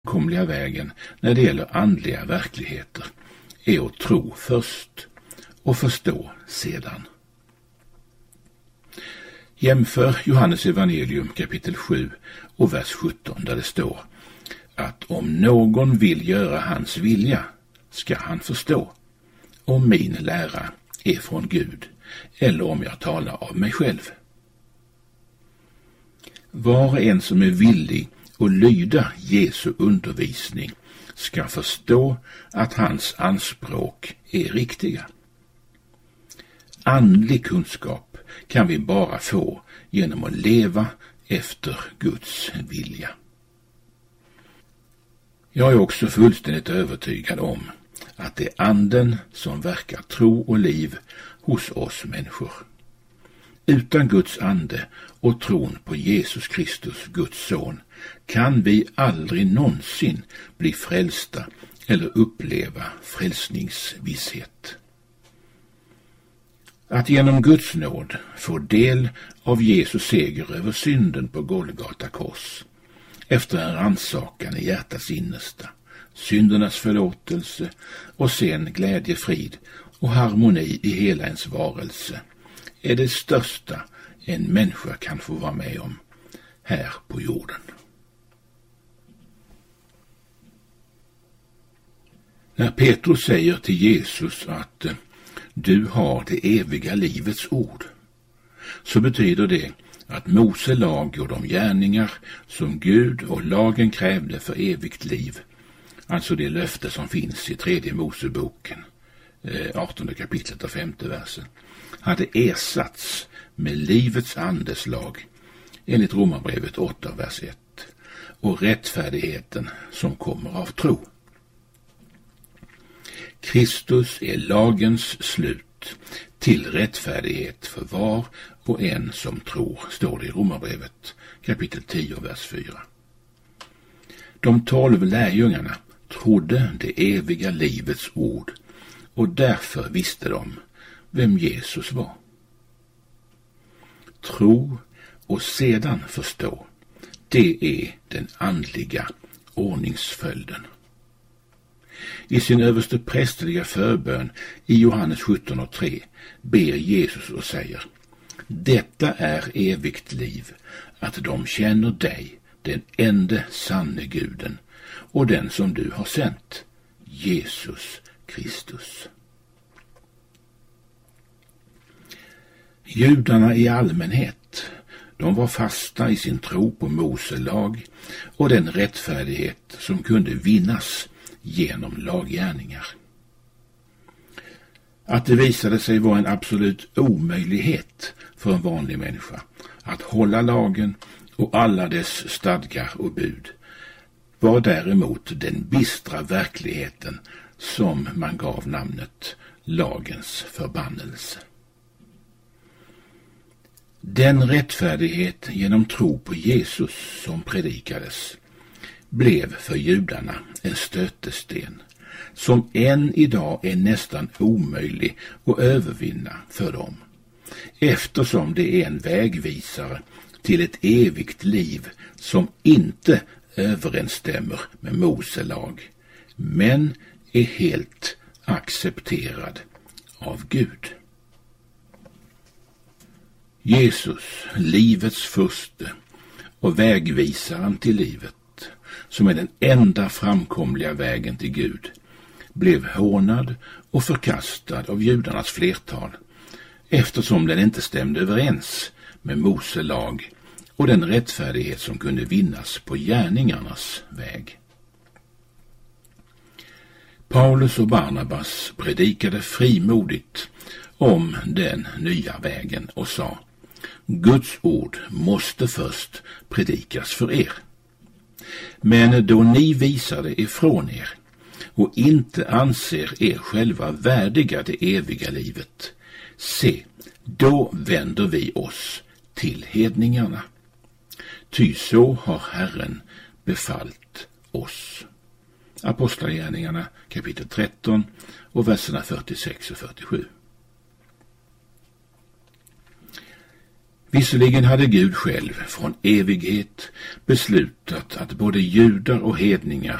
framkomliga vägen när det gäller andliga verkligheter är att tro först och förstå sedan. Jämför Johannes evangelium kapitel 7 och vers 17 där det står att om någon vill göra hans vilja ska han förstå om min lära är från Gud eller om jag talar av mig själv. Var och en som är villig att lyda Jesu undervisning ska förstå att hans anspråk är riktiga. Andlig kunskap kan vi bara få genom att leva efter Guds vilja. Jag är också fullständigt övertygad om att det är anden som verkar tro och liv hos oss människor. Utan Guds ande och tron på Jesus Kristus, Guds son, kan vi aldrig någonsin bli frälsta eller uppleva frälsningsvisshet. Att genom Guds nåd få del av Jesus seger över synden på Golgata kors, efter en rannsakan i hjärtats innersta, syndernas förlåtelse och sen glädje, frid och harmoni i hela ens varelse, är det största en människa kan få vara med om här på jorden. När Petrus säger till Jesus att du har det eviga livets ord, så betyder det att Mose lag och de gärningar som Gud och lagen krävde för evigt liv, alltså det löfte som finns i 3:e Moseboken, 18 kapitlet och 5:e versen, hade ersatts med livets andes lag enligt Romarbrevet 8 vers 1 och rättfärdigheten som kommer av tro. Kristus är lagens slut till rättfärdighet för var och en som tror, står det i Romarbrevet kapitel 10 vers 4. De 12 lärjungarna trodde det eviga livets ord och därför visste de vem Jesus var. Tro och sedan förstå, det är den andliga ordningsföljden. I sin översteprästerliga förbön i Johannes 17:3 ber Jesus och säger: detta är evigt liv, att de känner dig, den ende sanne Guden, och den som du har sänt, Jesus Kristus. Judarna i allmänhet, de var fasta i sin tro på Mose lag och den rättfärdighet som kunde vinnas genom laggärningar. Att det visade sig vara en absolut omöjlighet för en vanlig människa att hålla lagen och alla dess stadgar och bud var däremot den bistra verkligheten som man gav namnet lagens förbannelse. Den rättfärdighet genom tro på Jesus som predikades blev för judarna en stötesten som än idag är nästan omöjlig att övervinna för dem, eftersom det är en vägvisare till ett evigt liv som inte överensstämmer med Mose lag, men är helt accepterad av Gud. Jesus, livets furste och vägvisaren till livet, som är den enda framkomliga vägen till Gud, blev hånad och förkastad av judarnas flertal, eftersom den inte stämde överens med Mose lag och den rättfärdighet som kunde vinnas på gärningarnas väg. Paulus och Barnabas predikade frimodigt om den nya vägen och sa: Guds ord måste först predikas för er. Men då ni visar det ifrån er och inte anser er själva värdiga det eviga livet, se, då vänder vi oss till hedningarna. Ty så har Herren befallt oss. Apostlagärningarna kapitel 13 och verserna 46 och 47. Visserligen hade Gud själv från evighet beslutat att både judar och hedningar